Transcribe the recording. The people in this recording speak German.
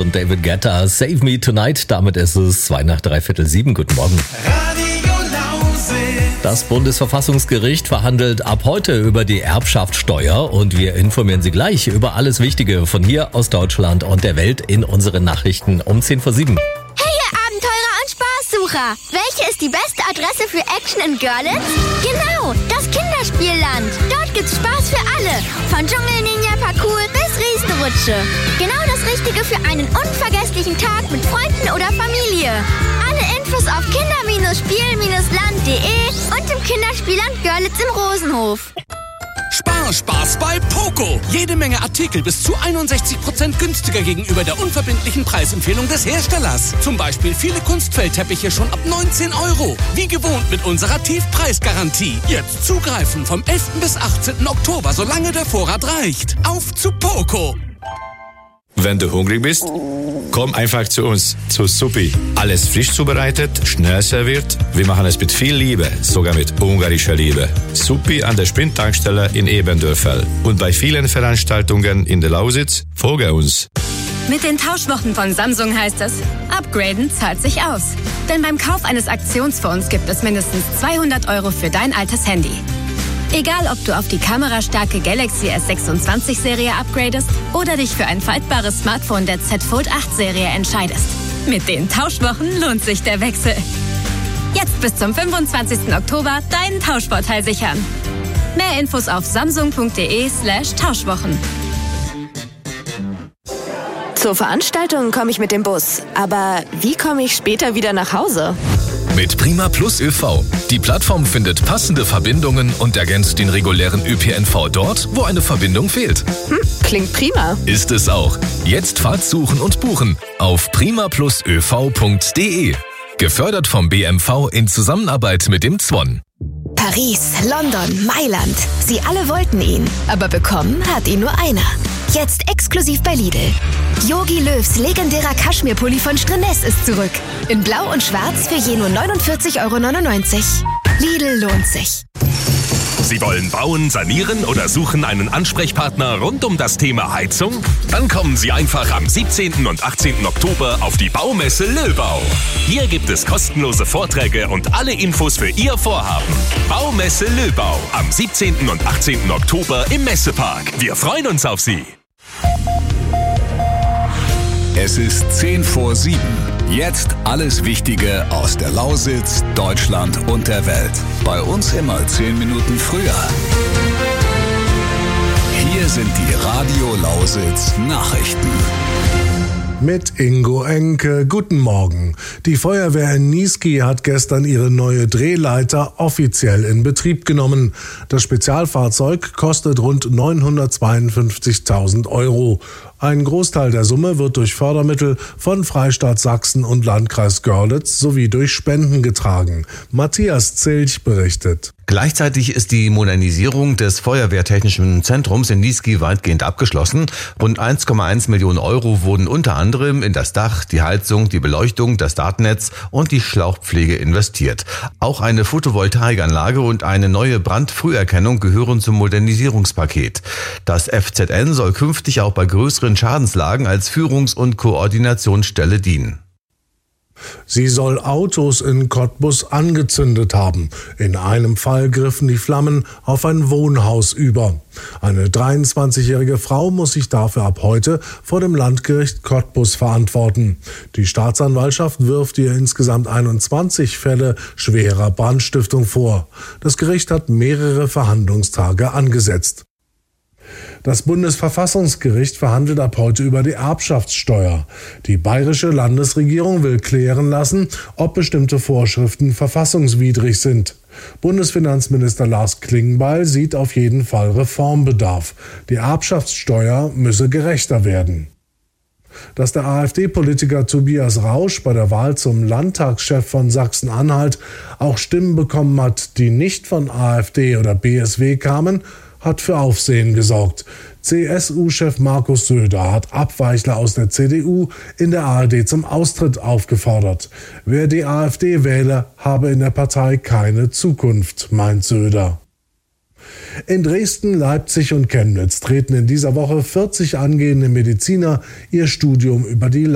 und David Guetta, Save Me Tonight. Damit ist es 6:45. Guten Morgen. Radio Lausitz. Das Bundesverfassungsgericht verhandelt ab heute über die Erbschaftssteuer und wir informieren Sie gleich über alles Wichtige von hier aus Deutschland und der Welt in unseren Nachrichten um 6:50. Hey, ihr Abenteurer und Spaßsucher! Welche ist die beste Adresse für Action in Görlitz? Genau, das Kinderspielland. Dort gibt's Spaß für alle. Von Dschungel-Ninja-Parcours bis Riesenrutsche. Genau das Richtige für einen unvergesslichen Tag mit Freunden oder Familie. Alle Infos auf kinder-spiel-land.de und im Kinderspielland Görlitz im Rosenhof. Spaß bei Poco. Jede Menge Artikel bis zu 61% günstiger gegenüber der unverbindlichen Preisempfehlung des Herstellers. Zum Beispiel viele Kunstfeldteppiche schon ab 19 €. Wie gewohnt mit unserer Tiefpreisgarantie. Jetzt zugreifen vom 11. bis 18. Oktober, solange der Vorrat reicht. Auf zu Poco. Wenn du hungrig bist, komm einfach zu uns, zu Suppi. Alles frisch zubereitet, schnell serviert. Wir machen es mit viel Liebe, sogar mit ungarischer Liebe. Suppi an der Sprint-Tankstelle in Ebendörfel. Und bei vielen Veranstaltungen in der Lausitz, folge uns. Mit den Tauschwochen von Samsung heißt es, upgraden zahlt sich aus. Denn beim Kauf eines Aktionsfonds gibt es mindestens 200 € für dein altes Handy. Egal, ob du auf die kamerastarke Galaxy S26-Serie upgradest oder dich für ein faltbares Smartphone der Z Fold 8-Serie entscheidest. Mit den Tauschwochen lohnt sich der Wechsel. Jetzt bis zum 25. Oktober deinen Tauschvorteil sichern. Mehr Infos auf samsung.de/Tauschwochen. Zur Veranstaltung komme ich mit dem Bus. Aber wie komme ich später wieder nach Hause? Mit Prima Plus ÖV. Die Plattform findet passende Verbindungen und ergänzt den regulären ÖPNV dort, wo eine Verbindung fehlt. Klingt prima. Ist es auch. Jetzt Fahrt suchen und buchen auf primaplusöv.de. Gefördert vom BMV in Zusammenarbeit mit dem ZWON. Paris, London, Mailand. Sie alle wollten ihn. Aber bekommen hat ihn nur einer. Jetzt exklusiv bei Lidl. Jogi Löws legendärer Kaschmirpulli von Strenes ist zurück. In Blau und Schwarz für je nur 49,99 €. Lidl lohnt sich. Sie wollen bauen, sanieren oder suchen einen Ansprechpartner rund um das Thema Heizung? Dann kommen Sie einfach am 17. und 18. Oktober auf die Baumesse Löbau. Hier gibt es kostenlose Vorträge und alle Infos für Ihr Vorhaben. Baumesse Löbau am 17. und 18. Oktober im Messepark. Wir freuen uns auf Sie. Es ist 6:10. Jetzt alles Wichtige aus der Lausitz, Deutschland und der Welt. Bei uns immer 10 Minuten früher. Hier sind die Radio Lausitz Nachrichten. Mit Ingo Enke. Guten Morgen. Die Feuerwehr in Niesky hat gestern ihre neue Drehleiter offiziell in Betrieb genommen. Das Spezialfahrzeug kostet rund 952.000 €. Ein Großteil der Summe wird durch Fördermittel von Freistaat Sachsen und Landkreis Görlitz sowie durch Spenden getragen. Matthias Zilch berichtet. Gleichzeitig ist die Modernisierung des Feuerwehrtechnischen Zentrums in Niesky weitgehend abgeschlossen. Rund 1,1 Millionen € wurden unter anderem in das Dach, die Heizung, die Beleuchtung, das Datenetz und die Schlauchpflege investiert. Auch eine Photovoltaikanlage und eine neue Brandfrüherkennung gehören zum Modernisierungspaket. Das FZN soll künftig auch bei größeren Schadenslagen als Führungs- und Koordinationsstelle dienen. Sie soll Autos in Cottbus angezündet haben. In einem Fall griffen die Flammen auf ein Wohnhaus über. Eine 23-jährige Frau muss sich dafür ab heute vor dem Landgericht Cottbus verantworten. Die Staatsanwaltschaft wirft ihr insgesamt 21 Fälle schwerer Brandstiftung vor. Das Gericht hat mehrere Verhandlungstage angesetzt. Das Bundesverfassungsgericht verhandelt ab heute über die Erbschaftssteuer. Die bayerische Landesregierung will klären lassen, ob bestimmte Vorschriften verfassungswidrig sind. Bundesfinanzminister Lars Klingbeil sieht auf jeden Fall Reformbedarf. Die Erbschaftssteuer müsse gerechter werden. Dass der AfD-Politiker Tobias Rausch bei der Wahl zum Landtagschef von Sachsen-Anhalt auch Stimmen bekommen hat, die nicht von AfD oder BSW kamen, hat für Aufsehen gesorgt. CSU-Chef Markus Söder hat Abweichler aus der CDU in der ARD zum Austritt aufgefordert. Wer die AfD wähle, habe in der Partei keine Zukunft, meint Söder. In Dresden, Leipzig und Chemnitz treten in dieser Woche 40 angehende Mediziner ihr Studium über die